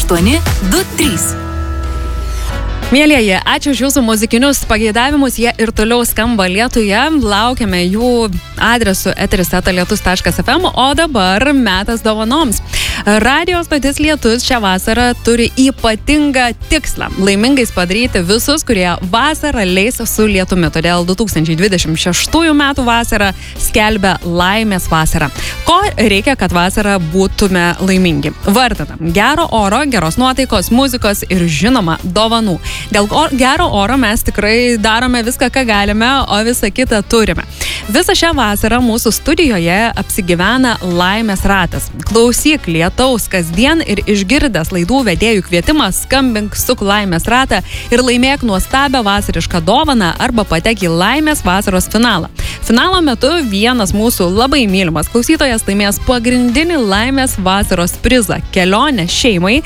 823. Mielieji, ačiū už jūsų muzikinius pageidavimus, jie ir toliau skamba Lietuje, laukiame jų adresu eteris@lietus.fm, o dabar metas dovanoms. Radio stotis Lietus šią vasarą turi ypatingą tikslą - laimingais padaryti visus, kurie vasarą leis su lietumi. Todėl 2026 metų vasarą skelbia Laimės vasarą. Ko reikia, kad vasarą būtume laimingi? Vardinam gero oro, geros nuotaikos, muzikos ir žinoma dovanų. Dėl gero oro mes tikrai darome viską, ką galime, o visą kitą turime. Visą šią vasarą mūsų studijoje apsigyvena Laimės ratas. Klausyk lietaus kasdien ir išgirdęs laidų vedėjų kvietimą, skambink suk Laimės ratą ir laimėk nuostabią vasarišką dovaną arba patek į Laimės vasaros finalą. Finalo metu vienas mūsų labai mylimas klausytojas laimės pagrindinį Laimės vasaros prizą - kelionę šeimai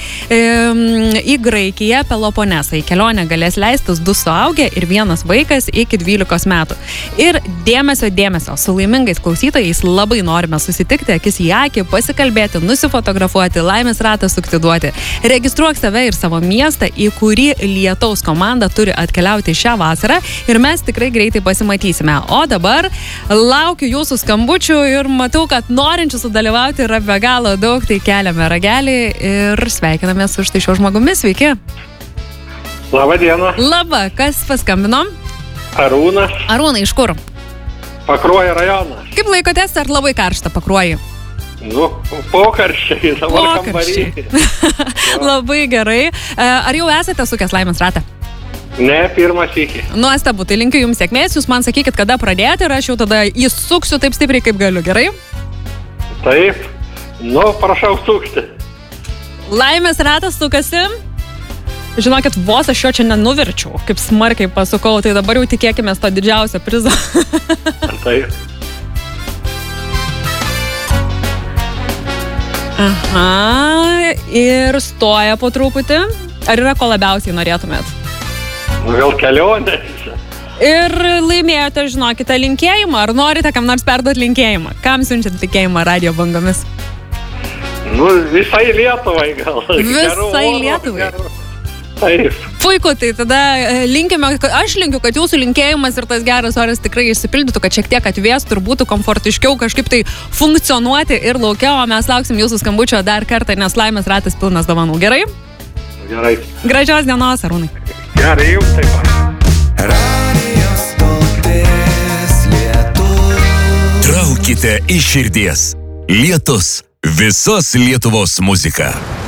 į Graikiją Peloponesą. Į kelionę galės leistis 2 suaugę ir 1 vaikas iki 12 metų. Ir dėmesio, su laimingais klausytojais labai norime susitikti akis į akį, pasikalbėti, nusifotografuoti, Laimės ratą suktiduoti. Registruok save ir savo miestą, į kurį Lietaus komanda turi atkeliauti šią vasarą ir mes tikrai greitai pasimatysime. O dabar laukiu jūsų skambučių ir matau, kad norinčių sudalyvauti yra be galo daug, tai keliame ragelį ir sveikiname su štai šiuo žmogumi. Sveiki. Labą dieną. Labą, kas paskambinom? Arūnas. Arūnai, iš kur? Pakruojo rajonas. Kaip laikotės, ar labai karšta Pakruojui? Pokarščiai, dabar kambarį. Labai gerai. Ar jau esate sukęs Laimės ratą? Ne, pirmas iki. Nuostabu, tai linkiu jums sėkmės, jūs man sakykit, kada pradėti ir aš jau tada įsuksiu taip stipriai, kaip galiu, gerai? Taip, prašau sukti. Laimės ratas sukasi. Žinokit, vos aš jo čia nenuverčiau, kaip smarkiai pasukau, tai dabar jau tikėkime to didžiausio prizo. Taip. Aha, ir stoja po truputį. Ar yra ko labiausiai norėtumėt? Gal kelionės. Ir laimėjote, žinokite, linkėjimą. Ar norite kam nors perduoti linkėjimą? Kam siunčiat linkėjimą radio bangomis? Visai Lietuvai gal. Visai Lietuvai. Taip. Puiku, tai tada linkime, aš linkiu, kad jūsų linkėjimas ir tas geras oras tikrai išsipildytų, kad šiek tiek atvėstų ir būtų komfortiškiau kažkaip tai funkcionuoti ir laukia, o mes lauksim jūsų skambučio dar kartą, nes Laimės ratas pilnas dovanų. Gerai? Gerai. Gražios dienos, Arūnai. Gerai, jums taip pat. Radio stotis Lietus. Traukite iš širdies. Lietus. Visos Lietuvos muzika.